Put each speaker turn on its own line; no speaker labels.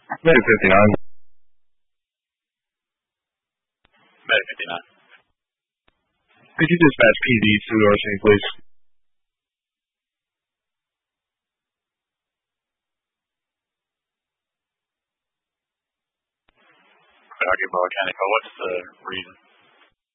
Medic 59.
Medic 59.
Could you dispatch PD to our scene, please?
Arguable Mechanical, what's the reason?